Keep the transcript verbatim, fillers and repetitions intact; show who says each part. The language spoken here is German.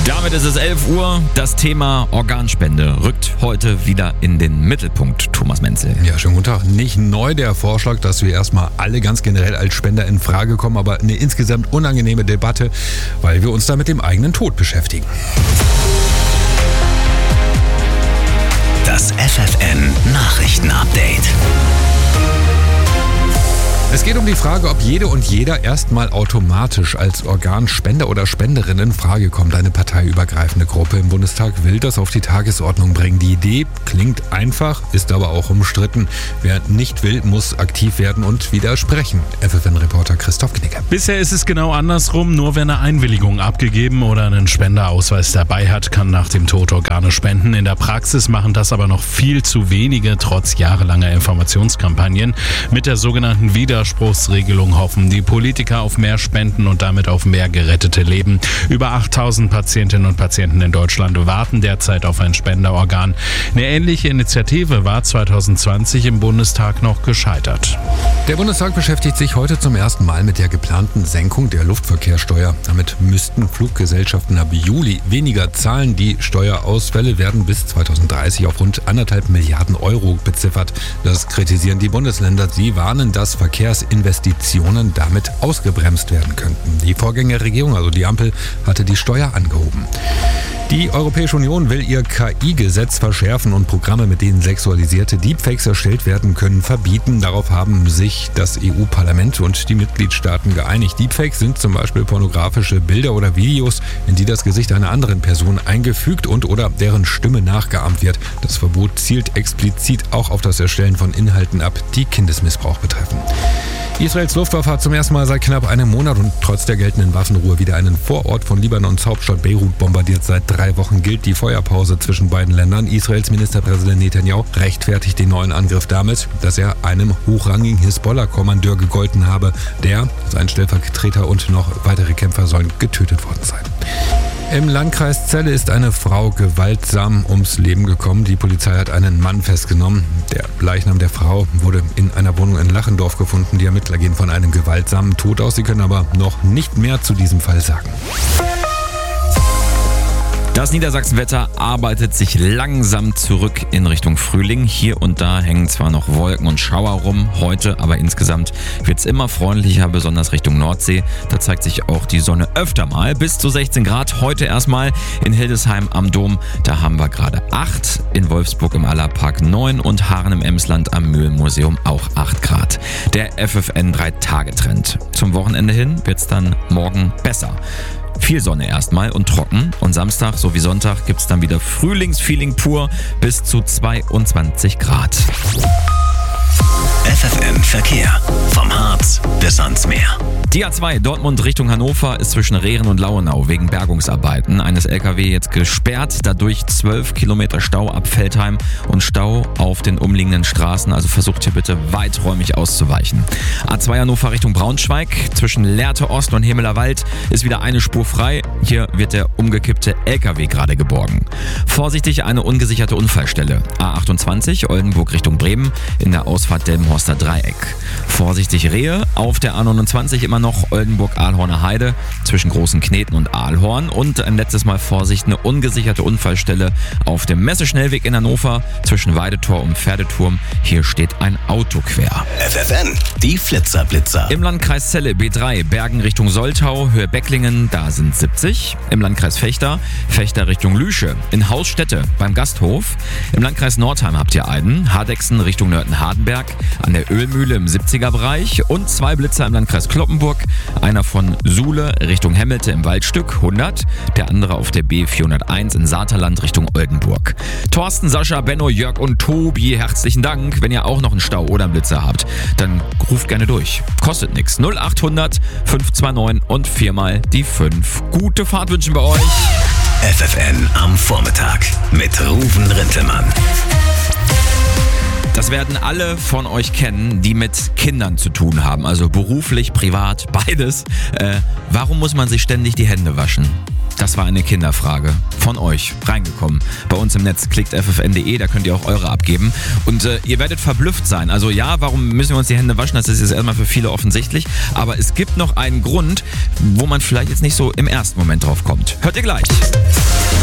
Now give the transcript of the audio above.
Speaker 1: Damit ist es elf Uhr. Das Thema Organspende rückt heute wieder in den Mittelpunkt. Thomas Menzel.
Speaker 2: Ja, schönen guten Tag. Nicht neu der Vorschlag, dass wir erstmal alle ganz generell als Spender in Frage kommen, aber eine insgesamt unangenehme Debatte, weil wir uns da mit dem eigenen Tod beschäftigen.
Speaker 3: Das F F N-Nachrichten-Update.
Speaker 2: Es geht um die Frage, ob jede und jeder erstmal automatisch als Organspender oder Spenderin in Frage kommt. Eine parteiübergreifende Gruppe im Bundestag will das auf die Tagesordnung bringen. Die Idee klingt einfach, ist aber auch umstritten. Wer nicht will, muss aktiv werden und widersprechen. F F N-Reporter Christoph Knicke.
Speaker 4: Bisher ist es genau andersrum. Nur wer eine Einwilligung abgegeben oder einen Spenderausweis dabei hat, kann nach dem Tod Organe spenden. In der Praxis machen das aber noch viel zu wenige, trotz jahrelanger Informationskampagnen. Mit der sogenannten Widerspruchsregelung hoffen die Politiker auf mehr Spenden und damit auf mehr gerettete Leben. Über achttausend Patientinnen und Patienten in Deutschland warten derzeit auf ein Spenderorgan. Eine ähnliche Initiative war zwanzig zwanzig im Bundestag noch gescheitert.
Speaker 2: Der Bundestag beschäftigt sich heute zum ersten Mal mit der geplanten Senkung der Luftverkehrssteuer. Damit müssten Fluggesellschaften ab Juli weniger zahlen. Die Steuerausfälle werden bis zwanzig dreißig auf rund anderthalb Milliarden Euro beziffert. Das kritisieren die Bundesländer. Sie warnen, dass Verkehrsinvestitionen damit ausgebremst werden könnten. Die Vorgängerregierung, also die Ampel, hatte die Steuer angehoben. Die Europäische Union will ihr K I-Gesetz verschärfen und Programme, mit denen sexualisierte Deepfakes erstellt werden können, verbieten. Darauf haben sich das E U-Parlament und die Mitgliedstaaten geeinigt. Deepfakes sind zum Beispiel pornografische Bilder oder Videos, in die das Gesicht einer anderen Person eingefügt und oder deren Stimme nachgeahmt wird. Das Verbot zielt explizit auch auf das Erstellen von Inhalten ab, die Kindesmissbrauch betreffen. Israels Luftwaffe hat zum ersten Mal seit knapp einem Monat und trotz der geltenden Waffenruhe wieder einen Vorort von Libanons Hauptstadt Beirut bombardiert. Seit drei Wochen gilt die Feuerpause zwischen beiden Ländern. Israels Ministerpräsident Netanyahu rechtfertigt den neuen Angriff damit, dass er einem hochrangigen Hisbollah-Kommandeur gegolten habe. Der, sein Stellvertreter und noch weitere Kämpfer sollen getötet worden sein. Im Landkreis Celle ist eine Frau gewaltsam ums Leben gekommen. Die Polizei hat einen Mann festgenommen. Der Leichnam der Frau wurde in einer Wohnung in Lachendorf gefunden. Die Ermittler gehen von einem gewaltsamen Tod aus. Sie können aber noch nicht mehr zu diesem Fall sagen.
Speaker 1: Das Niedersachsenwetter arbeitet sich langsam zurück in Richtung Frühling. Hier und da hängen zwar noch Wolken und Schauer rum, heute aber insgesamt wird es immer freundlicher, besonders Richtung Nordsee. Da zeigt sich auch die Sonne öfter mal. Bis zu sechzehn Grad heute erstmal in Hildesheim am Dom. Da haben wir gerade acht, in Wolfsburg im Allerpark neun und Haaren im Emsland am Mühlenmuseum auch acht Grad. Der F F N drei Tage Trend. Zum Wochenende hin wird es dann morgen besser. Viel Sonne erstmal und trocken und Samstag sowie Sonntag gibt es dann wieder Frühlingsfeeling pur bis zu zweiundzwanzig Grad.
Speaker 3: F F N-Verkehr. Vom Harz bis ans Meer.
Speaker 1: Die A zwei Dortmund Richtung Hannover ist zwischen Rehren und Lauenau wegen Bergungsarbeiten eines L K W jetzt gesperrt. Dadurch zwölf Kilometer Stau ab Veltheim und Stau auf den umliegenden Straßen. Also versucht hier bitte weiträumig auszuweichen. A zwei Hannover Richtung Braunschweig zwischen Lehrte Ost und Hemelerwald ist wieder eine Spur frei. Hier wird der umgekippte L K W gerade geborgen. Vorsichtig, eine ungesicherte Unfallstelle. A achtundzwanzig Oldenburg Richtung Bremen in der Ausfahrt Delmenhorster Dreieck. Vorsichtig Rehe auf der A neunundzwanzig immer noch Oldenburg-Ahlhorner Heide zwischen Großen Kneten und Ahlhorn und ein letztes Mal Vorsicht, eine ungesicherte Unfallstelle auf dem Messeschnellweg in Hannover zwischen Weidetor und Pferdeturm. Hier steht ein Auto quer.
Speaker 3: F F N, die Flitzerblitzer.
Speaker 1: Im Landkreis Celle B drei, Bergen Richtung Soltau, Höhe Becklingen, da sind siebzig. Im Landkreis Fechter, Fechter Richtung Lüsche. In Hausstätte beim Gasthof. Im Landkreis Nordheim habt ihr einen. Hardexen Richtung Nörten-Hardenberg. An der Ölmühle im siebziger Bereich. Und zwei Blitzer im Landkreis Kloppenburg. Einer von Suhle Richtung Hemmelte im Waldstück, hundert. Der andere auf der B vierhunderteins in Saterland Richtung Oldenburg. Thorsten, Sascha, Benno, Jörg und Tobi, herzlichen Dank. Wenn ihr auch noch einen Stau oder einen Blitzer habt, dann ruft gerne durch. Kostet nichts. null achthundert fünf zwei neun und viermal die fünf. Gute Fahrt wünschen wir euch.
Speaker 3: F F N am Vormittag mit Ruven Rintelmann.
Speaker 1: Das werden alle von euch kennen, die mit Kindern zu tun haben, also beruflich, privat, beides. Äh, warum muss man sich ständig die Hände waschen? Das war eine Kinderfrage von euch reingekommen. Bei uns im Netz klickt f f n punkt d e, da könnt ihr auch eure abgeben. Und äh, ihr werdet verblüfft sein. Also ja, warum müssen wir uns die Hände waschen? Das ist jetzt erstmal für viele offensichtlich. Aber es gibt noch einen Grund, wo man vielleicht jetzt nicht so im ersten Moment drauf kommt. Hört ihr gleich.